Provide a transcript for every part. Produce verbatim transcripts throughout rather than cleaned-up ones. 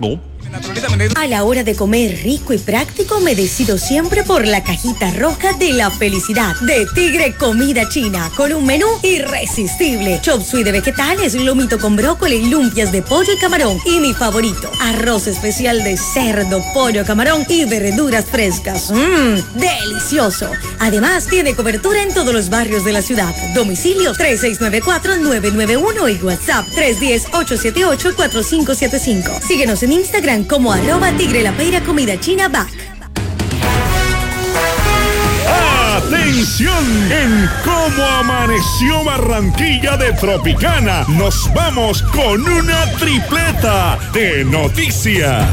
No. A la hora de comer rico y práctico, me decido siempre por la cajita roja de la felicidad de Tigre Comida China, con un menú irresistible. Chop suey de vegetales, lomito con brócoli, lumpias de pollo y camarón. Y mi favorito, arroz especial de cerdo, pollo, camarón y verduras frescas. ¡Mmm! ¡Delicioso! Además, tiene cobertura en todos los barrios de la ciudad. Domicilios tres seis nueve cuatro, nueve nueve uno y WhatsApp tres uno cero, ocho siete ocho, cuatro cinco siete cinco. Síguenos en Instagram como arroba Tigre La Peira Comida China Back. ¡Atención! En Cómo Amaneció Barranquilla de Tropicana, nos vamos con una tripleta de noticias.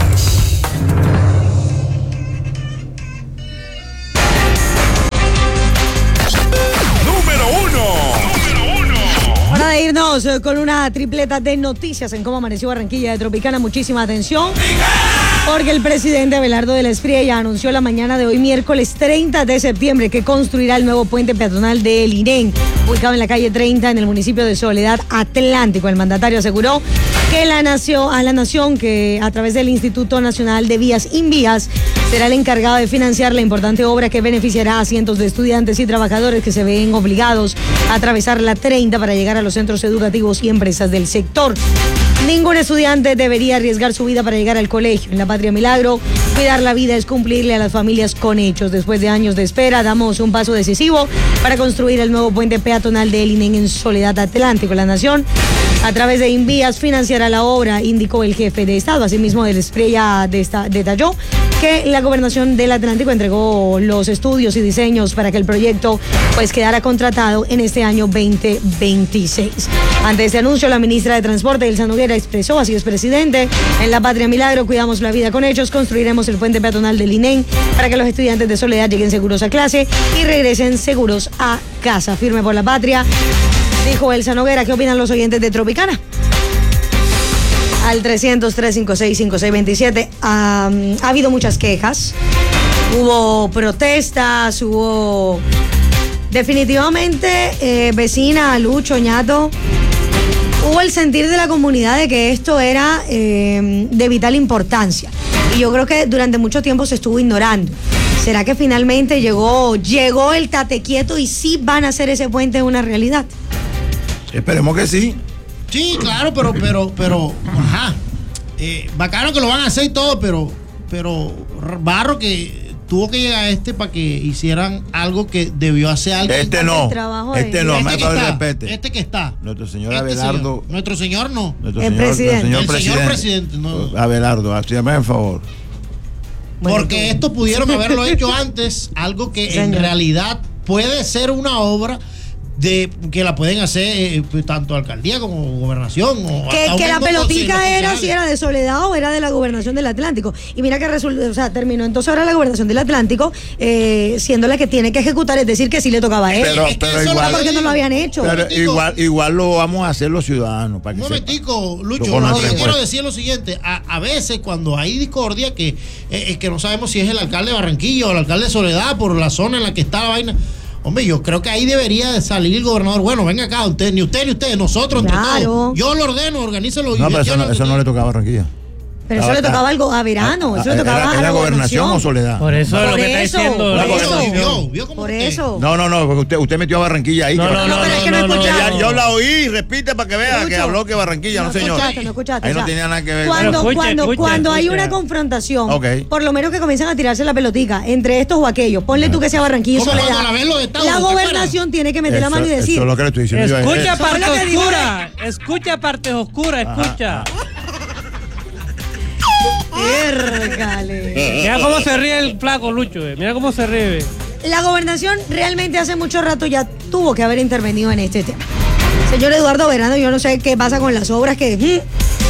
Hora de irnos con una tripleta de noticias en Cómo Amaneció Barranquilla de Tropicana. Muchísima atención, porque el presidente Abelardo de la Espriella anunció la mañana de hoy, miércoles treinta de septiembre, que construirá el nuevo puente peatonal de El Irén, ubicado en la calle treinta en el municipio de Soledad Atlántico. El mandatario aseguró que la nación, a la nación que a través del Instituto Nacional de Vías Invías será el encargado de financiar la importante obra que beneficiará a cientos de estudiantes y trabajadores que se ven obligados a atravesar la treinta para llegar a los centros educativos y empresas del sector. Ningún estudiante debería arriesgar su vida para llegar al colegio. En la Patria Milagro, cuidar la vida es cumplirle a las familias con hechos. Después de años de espera, damos un paso decisivo para construir el nuevo puente peatonal de El Irén en Soledad Atlántico. La nación, a través de Invías, financiará la obra, indicó el jefe de Estado. Asimismo, de la Espriella detalló que la Gobernación del Atlántico entregó los estudios y diseños para que el proyecto pues quedara contratado en este año veinte veintiséis. Ante este anuncio, la ministra de Transporte, Elsa Noguera, expresó: así es, presidente, en la Patria Milagro cuidamos la vida con hechos, construiremos el puente peatonal del Irén para que los estudiantes de Soledad lleguen seguros a clase y regresen seguros a casa. Firme por la patria, dijo Elsa Noguera. ¿Qué opinan los oyentes de Tropicana? Al trescientos, trescientos cincuenta y seis, cincuenta y seis veintisiete. Um, ha habido muchas quejas, hubo protestas, hubo definitivamente, eh, vecina, Lucho, Ñato, hubo el sentir de la comunidad de que esto era eh, de vital importancia. Y yo creo que durante mucho tiempo se estuvo ignorando. ¿Será que finalmente llegó, llegó el tate quieto y sí van a hacer ese puente una realidad? Esperemos que sí. Sí, claro, pero, pero, pero, ajá. Eh, bacano que lo van a hacer y todo, pero, pero Barro que tuvo que llegar a este para que hicieran algo que debió hacer alguien. Este no, este no, este que me está, respete. Este que está. Nuestro señor este Abelardo. Señor. Nuestro señor no. Nuestro el señor, presidente. Señor el presidente. señor presidente, no. Abelardo, hazme el favor. Porque bueno, esto pudieron haberlo hecho antes, algo que señor. En realidad puede ser una obra de que la pueden hacer eh, tanto alcaldía como gobernación o que, que la pelotica era si era de Soledad o era de la gobernación del Atlántico, y mira que resultó, o sea, terminó entonces ahora la gobernación del Atlántico eh, siendo la que tiene que ejecutar, es decir, que sí le tocaba a él. Pero, es que pero eso igual, porque no lo habían hecho. Pero igual, igual lo vamos a hacer los ciudadanos. Para que un momentico, Lucho, no, no, yo quiero decir lo siguiente, a, a veces cuando hay discordia que, eh, que no sabemos si es el alcalde de Barranquilla o el alcalde de Soledad por la zona en la que está la vaina. Hombre, yo creo que ahí debería de salir el gobernador. Bueno, venga acá, usted, ni usted ni usted, nosotros entre claro. todos. Yo lo ordeno, organícelo. No, pero eso no, eso no le tocaba a Barranquilla. Pero eso le tocaba algo a Verano, eso le tocaba ¿Era, a la era gobernación o Soledad? Por eso por es lo que eso, está diciendo. Por eso. ¿Vio, vio cómo por usted? eso. No, no, no, porque usted, usted metió a Barranquilla ahí. No, que no, no, pero es que no, no, no, escuchaba. ya, yo la oí, repite para que vea Lucho, que habló que Barranquilla, no, no señor. escuchaste, no escuchaste, Ahí o sea, no tenía nada que ver. Cuando, Pero escucha, cuando, escucha, cuando hay escucha. una confrontación, Okay. por lo menos que comienzan a tirarse la pelotica entre estos o aquellos, ponle tú que sea Barranquilla y ¿Cómo Soledad. cuando la ven los estados, La ¿te gobernación tiene que meter la Eso- mano y decir. Eso es lo que le estoy diciendo. yo. Escucha Eso- parte lo que digo oscura, escucha parte oscura, escucha. Piérgale. Mira cómo se ríe el flaco Lucho, eh. Mira cómo se ríe. La gobernación realmente hace mucho rato ya tuvo que haber intervenido en este tema. Señor Eduardo Verano, yo no sé qué pasa con las obras que...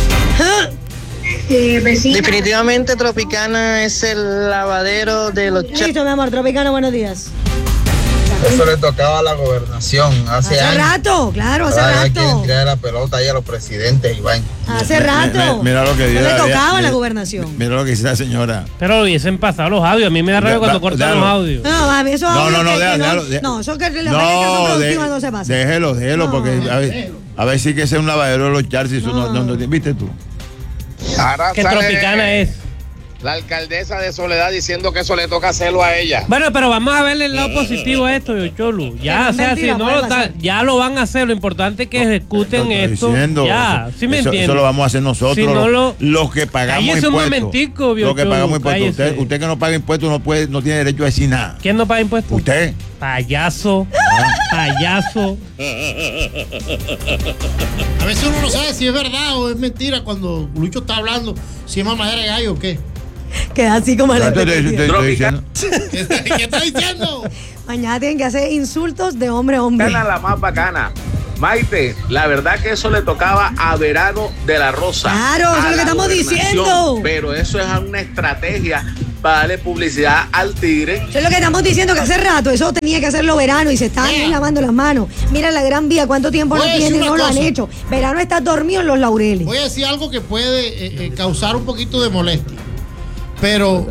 Eh, Definitivamente Tropicana es el lavadero de los chavos. Listo, mi amor, Tropicana, buenos días. Eso le tocaba a la gobernación hace, Hace años. rato, claro, hace Ahora rato. quieren tirar la pelota ahí a los presidentes y vaina. Hace Mi- mi- rato. mi- Mira lo que dice. No le la- tocaba a la mira- gobernación. Mira lo que dice la señora. Pero lo hubiesen pasado los audios. A mí me da rabia Da- cuando da- cortan déjalo. los audios. No, mami, eso No, no, no, que- que déjalo, déjalo, no, déjalo. no, eso que las No, vainas que son de- productivas no se pasan. déjelo, déjelo, No. porque a ver, a ver si que sea un lavadero de los charts. Eso no, no, no, ¿viste tú? Ahora que sale Tropicana es. la alcaldesa de Soledad diciendo que eso le toca hacerlo a ella. Bueno, pero vamos a verle el lado positivo a esto, yo Cholo. Ya, no o sea, mentira, si no puede lo pasar. ta- ya lo van a hacer. Lo importante es que ejecuten Estoy esto. diciendo, ya, eso, ¿sí me eso, entiendes? eso lo vamos a hacer nosotros, Si no los, lo- los que pagamos Cállese un impuestos. momentico, viejo Los que Cholo, pagamos impuestos. Usted, cállese. usted que no paga impuestos no puede, no tiene derecho a decir nada. ¿Quién no paga impuestos? Usted. Payaso. Payaso. A veces uno no sabe si es verdad o es mentira cuando Lucho está hablando, si es mamadera de gallo o qué. Queda así como la Estoy- estoy- estoy- estoy diciendo. ¿Qué está, qué está diciendo? Mañana tienen que hacer insultos de hombre a hombre. Gana la más bacana. Maite, la verdad que eso le tocaba a Verano de la Rosa. Claro, eso a es lo que la estamos gobernación, diciendo. Pero eso es una estrategia para darle publicidad al Tigre. Eso es lo que estamos diciendo que hace rato, eso tenía que hacerlo Verano y se están Vea. lavando las manos. Mira la Gran Vía, cuánto tiempo no Voy a decir tiene y una no lo han cosa. hecho. Verano está dormido en los laureles. Voy a decir algo que puede eh, eh, causar un poquito de molestia. Pero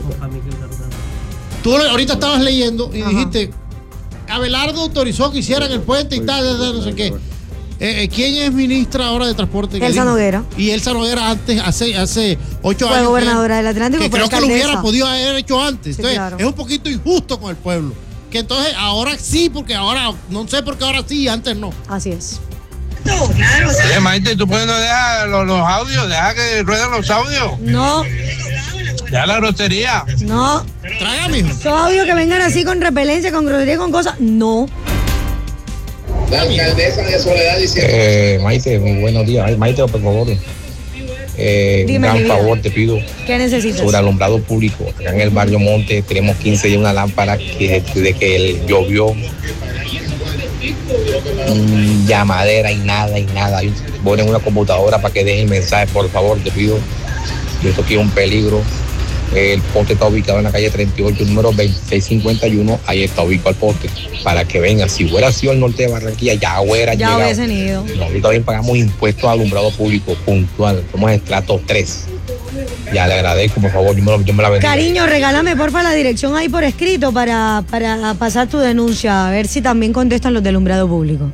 tú ahorita estabas leyendo y Ajá. dijiste, Abelardo autorizó que hicieran el puente y tal, tal, tal, no sé qué. Eh, eh, ¿Quién es ministra ahora de transporte? ¿Qué Elsa dijo? Noguera. Y Elsa Noguera antes, hace, hace ocho Fue años. gobernadora que- del Atlántico, Que fue creo que lo alcaldesa. hubiera podido haber hecho antes. Sí, Entonces, claro. es un poquito injusto con el pueblo. Que entonces ahora sí, porque ahora, no sé por qué ahora sí y antes no. Así es. Oye, Maite, ¿tú puedes no dejar los, los audios? Deja que rueden los audios. No, Deja la grosería. no. Traga, mijo. Esos audios que vengan así con repelencia, con grosería, con cosas. No. La alcaldesa de Soledad diciendo Eh, Maite, muy buenos días. Ay, Maite, por favor. Eh, un Dime, mi gran vida. favor te pido ¿Qué necesitas? sobre alumbrado público. Acá en el barrio Monte tenemos quince días una lámpara que desde que el- llovió, mm, llamadera y nada y nada. Voy en una computadora para que deje el mensaje, por favor, te pido. Yo esto aquí es un peligro. El poste está ubicado en la calle treinta y ocho, número veintiséis cincuenta y uno. Ahí está ubicado el poste. Para que vengan. Si hubiera sido el norte de Barranquilla, ya hubiera Ya llegado. hubiesen ido. Nosotros también pagamos impuestos a alumbrado público puntual. Somos estrato tres. Ya le agradezco, por favor, yo me, lo- yo me la bendiga. Cariño, regálame porfa la dirección ahí por escrito para, para pasar tu denuncia, a ver si también contestan los del alumbrado público.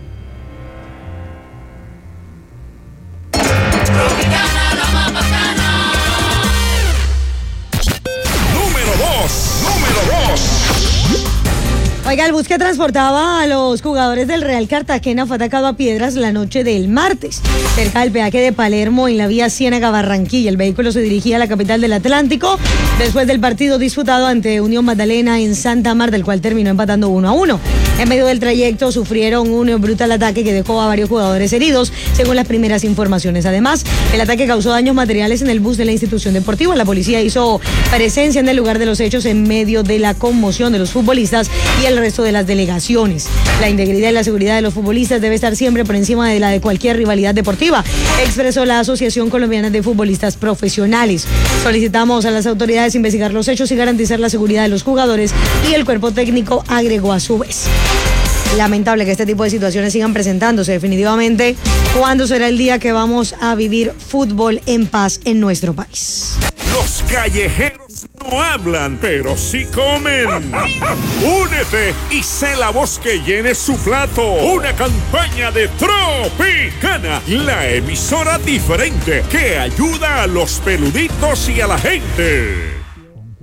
Número dos. Número dos. Oiga, el bus que transportaba a los jugadores del Real Cartagena fue atacado a piedras la noche del martes, cerca del peaje de Palermo en la vía Ciénaga-Barranquilla. El vehículo se dirigía a la capital del Atlántico después del partido disputado ante Unión Magdalena en Santa Marta, el cual terminó empatando uno a uno. En medio del trayecto sufrieron un brutal ataque que dejó a varios jugadores heridos, según las primeras informaciones. Además, el ataque causó daños materiales en el bus de la institución deportiva. La policía hizo presencia en el lugar de los hechos en medio de la conmoción de los futbolistas y el resto de las delegaciones. La integridad y la seguridad de los futbolistas debe estar siempre por encima de la de cualquier rivalidad deportiva, expresó la Asociación Colombiana de Futbolistas Profesionales. Solicitamos a las autoridades investigar los hechos y garantizar la seguridad de los jugadores, y el cuerpo técnico agregó a su vez. Lamentable que este tipo de situaciones sigan presentándose. Definitivamente, ¿cuándo será el día que vamos a vivir fútbol en paz en nuestro país? Los callejeros no hablan, pero sí comen. Únete y sé la voz que llene su plato. Una campaña de Tropicana, la emisora diferente que ayuda a los peluditos y a la gente.